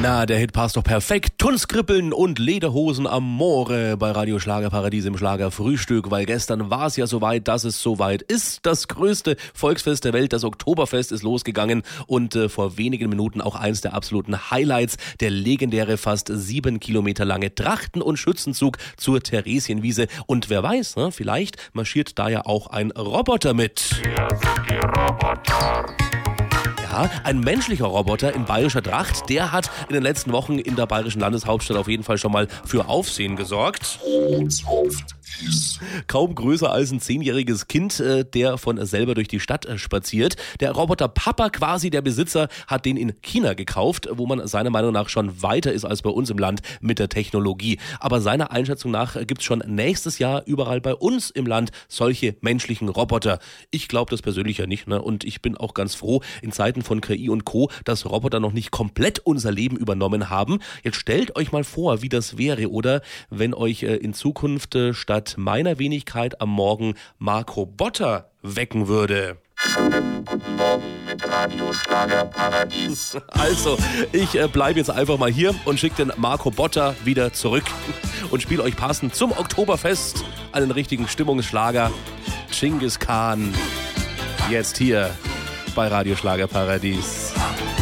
Na, der Hit passt doch perfekt. Tunskrippeln und Lederhosen am Moore bei Radio Schlagerparadies im Schlagerfrühstück, weil gestern war es ja soweit, dass es soweit ist. Das größte Volksfest der Welt, das Oktoberfest, ist losgegangen und vor wenigen Minuten auch eins der absoluten Highlights, der legendäre fast 7 Kilometer lange Trachten- und Schützenzug zur Theresienwiese. Und wer weiß, ne, vielleicht marschiert da ja auch ein Roboter mit. Wir sind die Roboter. Ja, ein menschlicher Roboter in bayerischer Tracht, der hat in den letzten Wochen in der bayerischen Landeshauptstadt auf jeden Fall schon mal für Aufsehen gesorgt. Kaum größer als ein 10-jähriges Kind, der von selber durch die Stadt spaziert. Der Roboter Papa quasi, der Besitzer, hat den in China gekauft, wo man seiner Meinung nach schon weiter ist als bei uns im Land mit der Technologie. Aber seiner Einschätzung nach gibt es schon nächstes Jahr überall bei uns im Land solche menschlichen Roboter. Ich glaube das persönlich ja nicht, ne? Und ich bin auch ganz froh in Zeiten von KI und Co., dass Roboter noch nicht komplett unser Leben übernommen haben. Jetzt stellt euch mal vor, wie das wäre, oder wenn euch in Zukunft statt meiner Wenigkeit am Morgen Marco Botter wecken würde. Guten Morgen mit Radio Schlagerparadies. Also, ich bleibe jetzt einfach mal hier und schicke den Marco Botter wieder zurück und spiele euch passend zum Oktoberfest einen richtigen Stimmungsschlager. Genghis Khan. Jetzt hier bei Radio Schlagerparadies.